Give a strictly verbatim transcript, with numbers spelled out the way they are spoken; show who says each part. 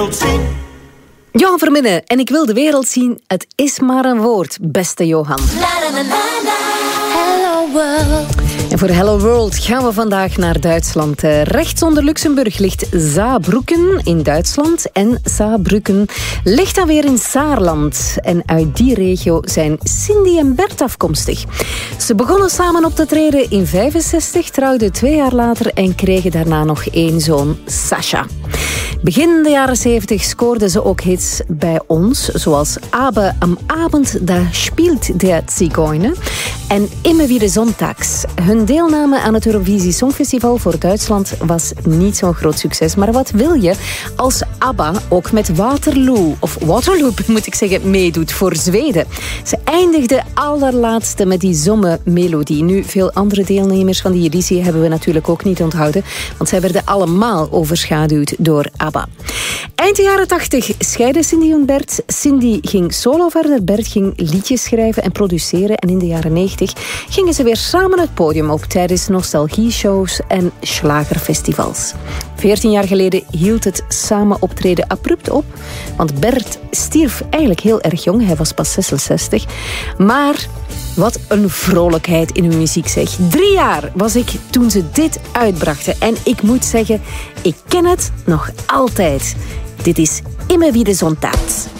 Speaker 1: wereld zien.
Speaker 2: Johan Verminnen, en ik wil de wereld zien. Het is maar een woord, beste Johan.
Speaker 3: Hello world.
Speaker 2: En voor Hello World gaan we vandaag naar Duitsland. Rechts onder Luxemburg ligt Saarbrücken in Duitsland. En Saarbrücken ligt dan weer in Saarland. En uit die regio zijn Cindy en Bert afkomstig. Ze begonnen samen op te treden in vijfenzestig, trouwden twee jaar later en kregen daarna nog één zoon, Sascha. Begin de jaren zeventig scoorden ze ook hits bij ons, zoals Aber am Abend, da spielt der Zigeuner en Immer wieder Sonntags. Hun deelname aan het Eurovisie Songfestival voor Duitsland was niet zo'n groot succes. Maar wat wil je als ABBA ook met Waterloo, of Waterloo moet ik zeggen, meedoet voor Zweden? Ze eindigde allerlaatste met die zomme-melodie. Nu, veel andere deelnemers van die editie hebben we natuurlijk ook niet onthouden, want zij werden allemaal overschaduwd door ABBA. Eind jaren tachtig scheiden Cindy en Bert. Cindy ging solo verder, Bert ging liedjes schrijven en produceren. En in de jaren negentig gingen ze weer samen het podium op tijdens nostalgie-shows en schlagerfestivals. Veertien jaar geleden hield het samen optreden abrupt op, want Bert stierf eigenlijk heel erg jong. Hij was pas zesenzestig. Maar wat een vrolijkheid in hun muziek, zeg. Drie jaar was ik toen ze dit uitbrachten. En ik moet zeggen, ik ken het nog altijd. Dit is Immer wieder Sonntags.